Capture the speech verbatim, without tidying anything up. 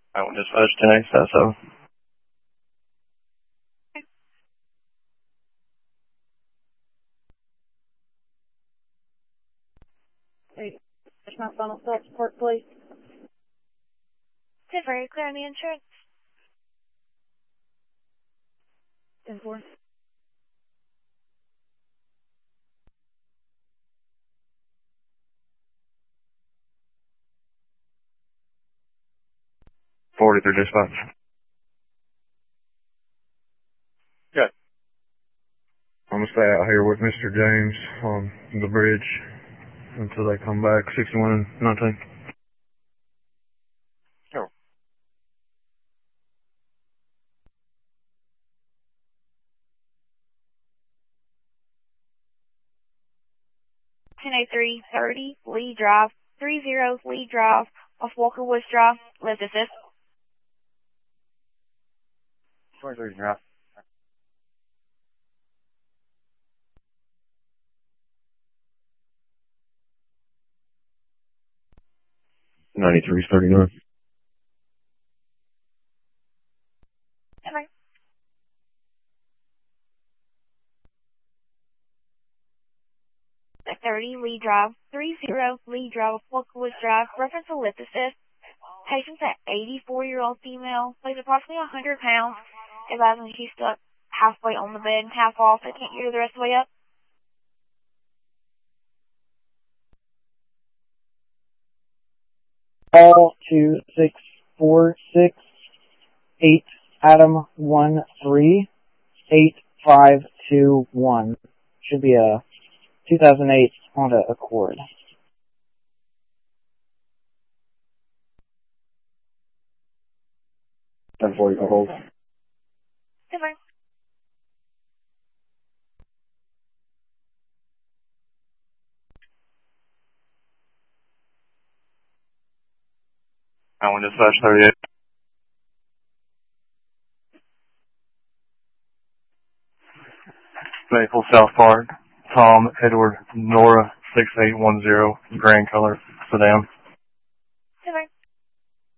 I went dispatch ten eight, that's so. Hey, that's my final thought support, please. ten four, clear on the insurance. ten four. forty-three dispatch. Good. I'm gonna stay out here with Mister James on the bridge until they come back, sixty-one and nineteen. Sure. ten oh three thirty, Lee Drive, three zero Lee Drive, off Walker Woods Drive, lift assist. twenty-three, yeah. ninety-three thirty-nine. Okay. thirty Lee Drive, three zero Lee Drive, off Walker Woods Drive, reference to lift assist. Patient's an eighty-four-year-old female, weighs approximately one hundred pounds. Advising she's stuck halfway on the bed and half off. I can't get her the rest of the way up. Call two six four six eight Adam one three eight five two one. Should be a two thousand eight Honda Accord. ten forty, hold. Goodbye. I went dispatch thirty-eight. Maple South Park, Tom Edward Nora six eight one zero, grand color sedan.